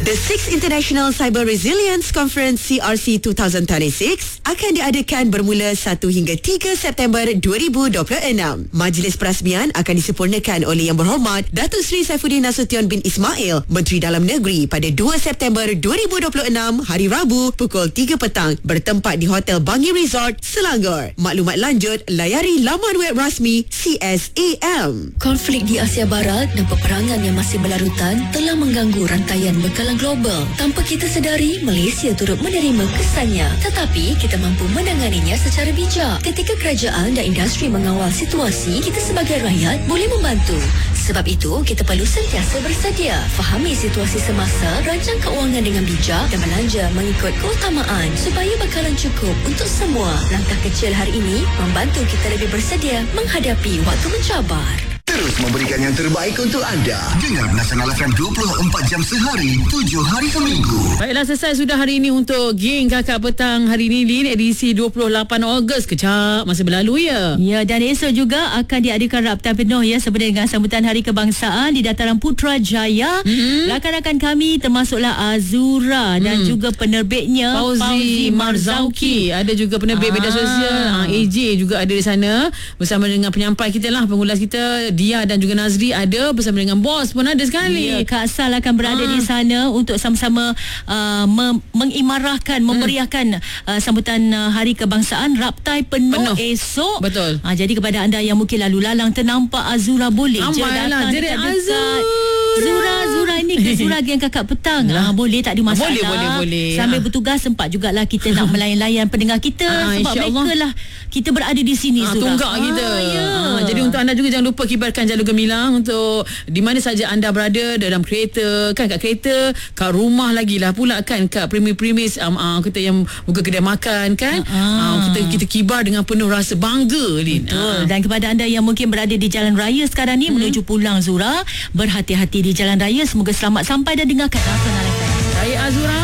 The 6th International Cyber Resilience Conference CRC 2026 akan diadakan bermula 1 hingga 3 September 2026. Majlis perasmian akan disempurnakan oleh Yang Berhormat Datuk Seri Saifuddin Nasution bin Ismail, Menteri Dalam Negeri, pada 2 September 2026 hari Rabu pukul 3 petang bertempat di Hotel Bangi Resort, Selangor. Maklumat lanjut layari laman web rasmi CSAM. Konflik di Asia Barat dan peperangan yang masih berlarutan telah mengganggu rantaian berskala global. Tanpa kita sedari, Malaysia turut menerima kesannya. Tetapi kita mampu menanganinya secara bijak. Ketika kerajaan dan industri mengawal situasi, kita sebagai rakyat boleh membantu. Sebab itu, kita perlu sentiasa bersedia. Fahami situasi semasa, rancang keuangan dengan bijak dan belanja mengikut keutamaan supaya bekalan cukup untuk semua. Langkah kecil hari ini membantu kita lebih bersedia menghadapi waktu mencabar. Terus memberikan yang terbaik untuk anda. Dengar Nasional FM 24 jam sehari, 7 hari seminggu. Baiklah, selesai sudah hari ini untuk Geng Kakak Petang hari ini, Lin, edisi 28 Ogos. Kejap masa berlalu ya. Ya, dan esok juga akan diadakan raptan penuh ya sempena dengan sambutan Hari Kebangsaan di Dataran Putrajaya. Rakan-rakan kami termasuklah Azura dan juga penerbitnya Fauzi Marzauki. Ada juga penerbit media sosial AJ juga ada di sana bersama dengan penyampai kita lah, pengulas kita Dia dan juga Nazri ada bersama dengan bos pun ada sekali. Ya, Kak Sal akan berada di sana untuk sama-sama mengimarahkan, memeriahkan sambutan Hari Kebangsaan raptai penuh esok. Betul. Jadi kepada anda yang mungkin lalu lalang ternampak Azura, boleh je datang dekat-dekat. Zura ini ke Zura Geng Kakak Petang. Boleh, tak ada masalah. Boleh. Sambil bertugas sempat jugalah kita nak melayan-layan pendengar kita sebab mereka lah kita berada di sini Zura. Tunggak kita. Jadi untuk anda juga jangan lupa kibarkan jalur gemilang untuk di mana saja anda berada, dalam kereta kan, kat kereta, kat rumah lagi lah pula kan, kat premis-premis kita yang buka kedai makan kan. Kita kibar dengan penuh rasa bangga, Lin. Betul. Dan kepada anda yang mungkin berada di jalan raya sekarang ni menuju pulang Zura, berhati-hati di jalan raya. Semoga selamat sampai dan dengarkan Nasional FM. Saya Azura